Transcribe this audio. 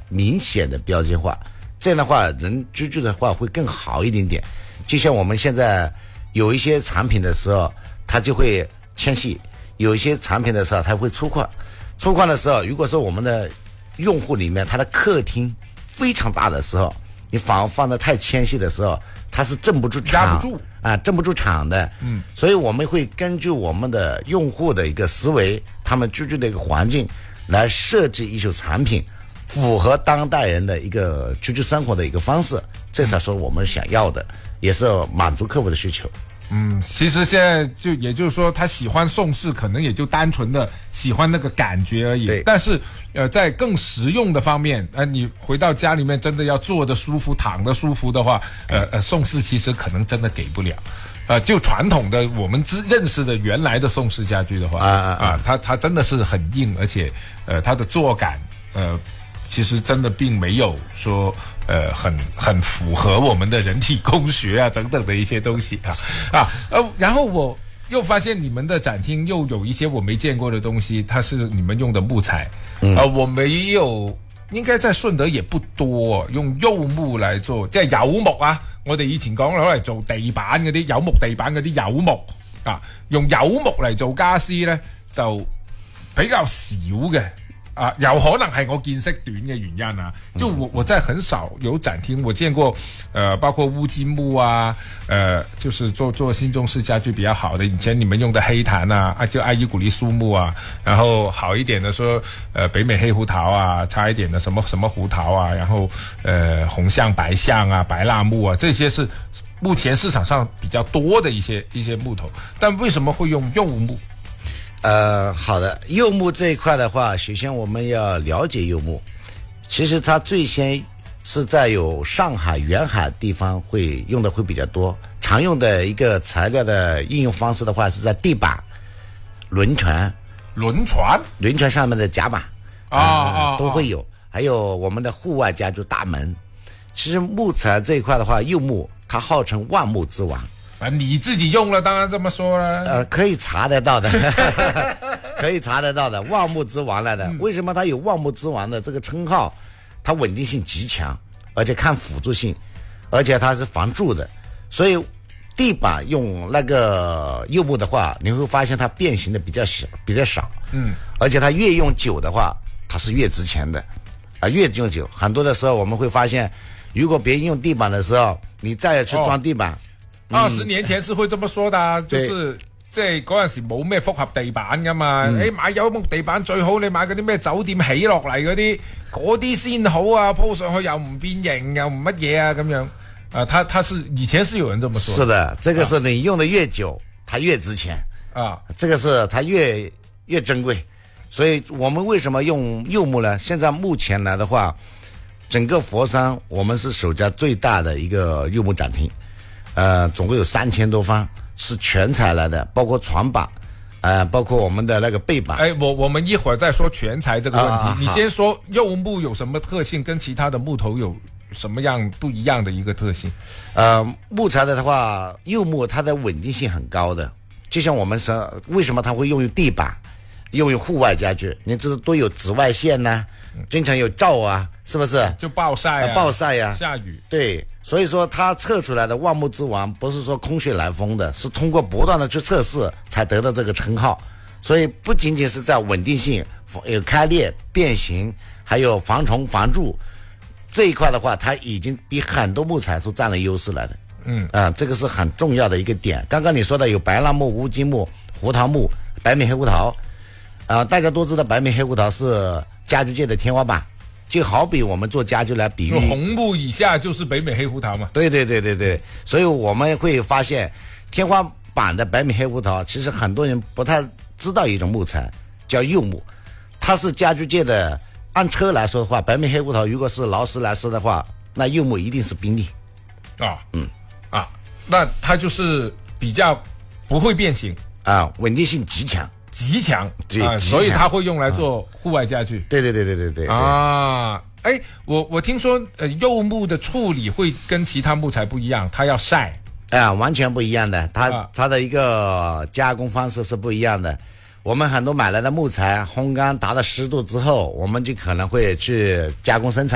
明显的标签化，这样的话人居住的话会更好一点点。就像我们现在有一些产品的时候，它就会纤细，有一些产品的时候它会粗犷。粗犷的时候，如果说我们的用户里面他的客厅非常大的时候，你反而放得太纤细的时候，它是镇不住场， 压不住啊，镇不住场的。所以我们会根据我们的用户的一个思维，他们居住的一个环境，来设计一些产品，符合当代人的一个居住生活的一个方式，这才是我们想要的，也是满足客户的需求。 其实现在也就是说，他喜欢宋式，可能也就单纯的喜欢那个感觉而已。 对。 但是在更实用的方面，你回到家里面真的要坐得舒服、躺得舒服的话，宋式其实可能真的给不了。就传统的我们认识的原来的宋式家具的话，它真的是很硬，而且它的坐感其实真的并没有说很符合我们的人体工学啊等等的一些东西然后我又发现你们的展厅又有一些我没见过的东西，它是你们用的木材，我没有，應該在順德也不多，用柚木嚟做，即係柚木啊！我哋以前講攞嚟做地板嗰啲柚木地板嗰啲柚木啊，用柚木嚟做家私咧就比較少嘅。有可能係我見識短嘅原因啊，就我在很少有展廳，我見過包括烏金木啊，就是做新中式家具比較好的，以前你們用的黑檀啊，就阿依古利蘇木啊，然後好一點的說北美黑胡桃啊，差一點的什麼胡桃啊，然後紅象白象啊，白蠟木啊，這些是目前市場上比較多的一些木頭，但為什麼會用柚木？ 好的，柚木这一块的话，首先我们要了解柚木。其实它最先是在有上海、沿海地方会用的会比较多。常用的一个材料的应用方式的话，是在地板、轮船上面的甲板都会有。还有我们的户外家具大门。其实木材这一块的话，柚木它号称万木之王。 你自己用了当然这么说了。 可以查得到的可以查得到的，万木之王来的。为什么它有万木之王的这个称号？它稳定性极强，而且看辅助性，而且它是防蛀的。所以地板用那个柚木的话，你会发现它变形的比较少。而且它越用久的话，它是越值钱的越用久。很多的时候我们会发现，如果别人用地板的时候，你再去裝地板 ，20年前是會這麼說的，就是即係嗰陣時冇咩複合地板噶嘛，買柚木地板最好，你買嗰啲咩酒店起落嚟嗰啲先好啊，鋪上去又唔變形又唔乜嘢啊咁樣。它是以前是有人這麼說的。是的， 這個是你用的越久，它越值錢這個是它越珍貴。所以我們為什麼用柚木呢？現在目前來的話，整個佛山我們是首家最大的一個柚木展廳。總共有3000多方，是全材來的，包括床板，包括我們的那個背板。 我們一會兒再說全材這個問題。你先說柚木有什麼特性，跟其他的木頭有什麼樣不一樣的一個特性？ 木材的話，柚木它的穩定性很高的，就像我們說，為什麼它會用地板，用戶外家具？你知道都有紫外線呢，經常有照啊，是不是？ 就暴曬啊，下雨。 對。所以說它測出來的萬木之王不是說空穴來風的，是通過不斷的去測試才得到這個稱號。所以不僅僅是在穩定性，有開裂、變形，還有防蟲、防蛀這一塊的話，它已經比很多木材是佔了優勢來的。這個是很重要的一個點。剛剛你說的有白蠟木、烏金木、胡桃木、北美黑胡桃，大家都知道北美黑胡桃是家具界的天花板。就好比我們做家具來比喻， 紅木以下就是北美黑胡桃嘛。 對，所以我們會發現天花板的北美黑胡桃，其實很多人不太知道一種木材叫柚木，它是家具界的。按車來說的話，北美黑胡桃如果是勞斯萊斯的話，那柚木一定是賓利。 那它就是比較不會變形穩定性極強。 所以它會用來做戶外家具。 對我聽說柚木的處理會跟其他木材不一樣，它要曬。 完全不一樣的，它的一個加工方式是不一樣的。我們很多買來的木材烘乾達到10度之後，我們就可能會去加工生產。